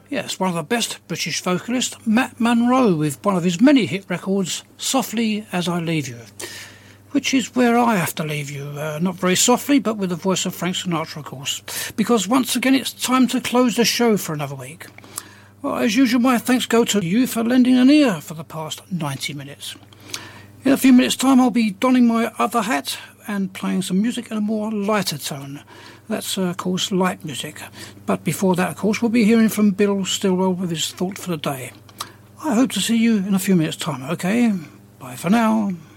Yes, one of the best British vocalists, Matt Monro, with one of his many hit records, Softly As I Leave You, which is where I have to leave you, not very softly, but with the voice of Frank Sinatra, of course, because once again it's time to close the show for another week. Well, as usual, my thanks go to you for lending an ear for the past 90 minutes. In a few minutes' time, I'll be donning my other hat and playing some music in a more lighter tone. That's, of course, light music. But before that, of course, we'll be hearing from Bill Stillwell with his thought for the day. I hope to see you in a few minutes' time, okay? Bye for now.